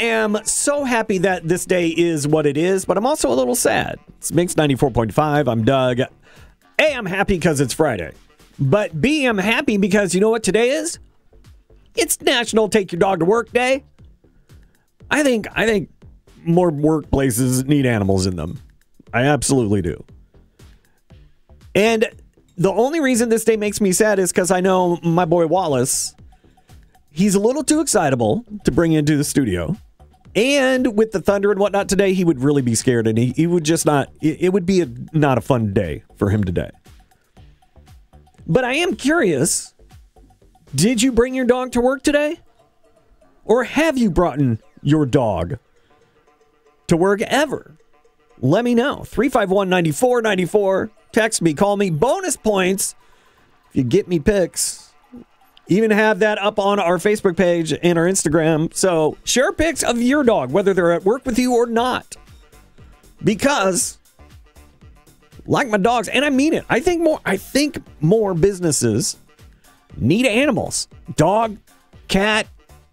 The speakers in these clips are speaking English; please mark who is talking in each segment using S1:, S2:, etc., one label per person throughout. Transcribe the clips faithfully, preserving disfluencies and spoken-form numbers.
S1: am so happy that this day is what it is, but I'm also a little sad. It's Mix ninety-four point five. I'm Doug. A, I'm happy because it's Friday. But B, I'm happy because you know what today is? It's National Take Your Dog to Work Day. I think I think more workplaces need animals in them. I absolutely do. And the only reason this day makes me sad is because I know my boy Wallace, he's a little too excitable to bring into the studio. And with the thunder and whatnot today, he would really be scared. And he, he would just not, it, it would be a, not a fun day for him today. But I am curious, did you bring your dog to work today? Or have you brought in your dog to work ever? Let me know. three five one, nine four nine four. Text me, call me. Bonus points if you get me pics. Even have that up on our Facebook page and our Instagram. So share pics of your dog, whether they're at work with you or not. Because, like my dogs, and I mean it, I think more, I think more businesses need animals. Dog, cat,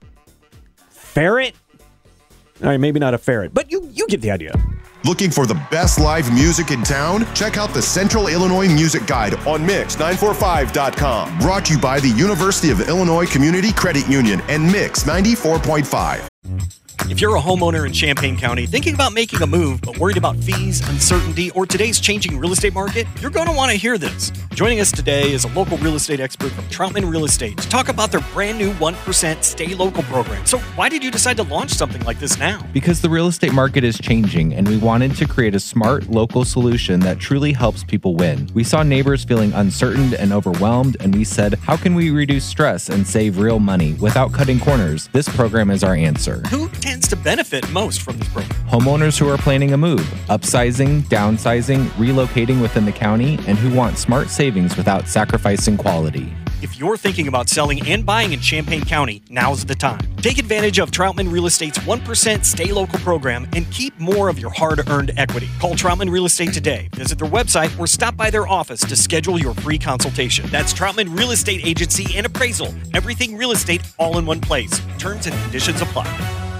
S1: ferret. All right, maybe not a ferret, but you, you get the idea.
S2: Looking for the best live music in town? Check out the Central Illinois Music Guide on mix nine four five dot com. Brought to you by the University of Illinois Community Credit Union and Mix ninety-four point five.
S3: If you're a homeowner in Champaign County thinking about making a move but worried about fees, uncertainty, or today's changing real estate market, you're going to want to hear this. Joining us today is a local real estate expert from Troutman Real Estate to talk about their brand new one percent Stay Local program. So why did you decide to launch something like this now?
S4: Because the real estate market is changing and we wanted to create a smart local solution that truly helps people win. We saw neighbors feeling uncertain and overwhelmed, and we said, how can we reduce stress and save real money without cutting corners? This program is our answer.
S3: Who tends to benefit most from this program?
S4: Homeowners who are planning a move, upsizing, downsizing, relocating within the county, and who want smart savings without sacrificing quality.
S3: If you're thinking about selling and buying in Champaign County, now's the time. Take advantage of Troutman Real Estate's one percent Stay Local program and keep more of your hard-earned equity. Call Troutman Real Estate today. Visit their website or stop by their office to schedule your free consultation. That's Troutman Real Estate Agency and Appraisal. Everything real estate all in one place. Terms and conditions apply.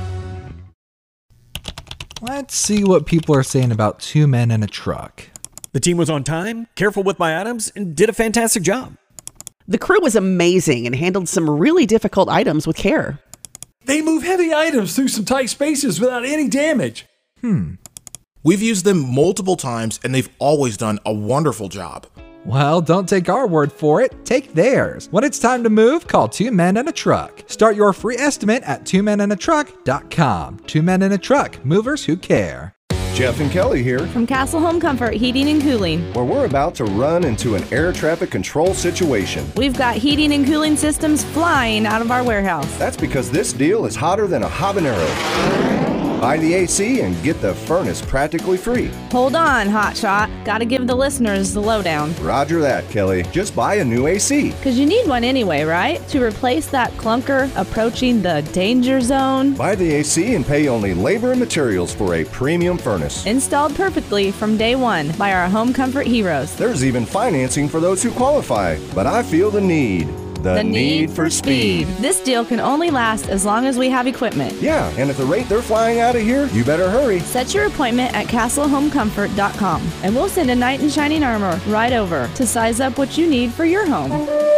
S5: Let's see what people are saying about Two Men and a Truck.
S1: The team was on time, careful with my items, and did a fantastic job.
S6: The crew was amazing and handled some really difficult items with care.
S7: They move heavy items through some tight spaces without any damage.
S5: Hmm.
S8: We've used them multiple times and they've always done a wonderful job.
S5: Well, don't take our word for it. Take theirs. When it's time to move, call Two Men and a Truck. Start your free estimate at two men and a truck dot com. Two Men and a Truck, movers who care.
S9: Jeff and Kelly here
S10: from Castle Home Comfort Heating and Cooling,
S9: where we're about to run into an air traffic control situation.
S10: We've got heating and cooling systems flying out of our warehouse.
S9: That's because this deal is hotter than a habanero. Buy the A C and get the furnace practically free.
S10: Hold on, hotshot. Gotta give the listeners the lowdown.
S9: Roger that, Kelly. Just buy a new A C.
S10: Because you need one anyway, right? To replace that clunker approaching the danger zone.
S9: Buy the A C and pay only labor and materials for a premium furnace.
S10: Installed perfectly from day one by our home comfort heroes.
S9: There's even financing for those who qualify. But I feel the need. The,
S10: the
S9: need,
S10: need for speed. This deal can only last as long as we have equipment.
S9: Yeah, and at the rate they're flying out of here, you better hurry.
S10: Set your appointment at castle home comfort dot com, and we'll send a knight in shining armor right over to size up what you need for your home.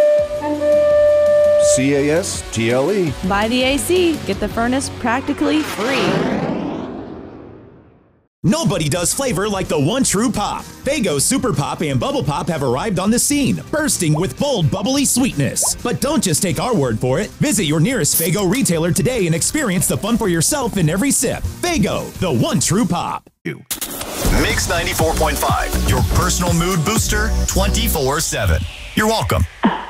S9: C A S T L E.
S10: Buy the A C, get the furnace practically free.
S11: Nobody does flavor like the one true pop. Faygo Super Pop and Bubble Pop have arrived on the scene, bursting with bold, bubbly sweetness. But don't just take our word for it. Visit your nearest Faygo retailer today and experience the fun for yourself in every sip. Faygo, the one true pop.
S12: Mix ninety-four point five, your personal mood booster twenty-four seven. You're welcome.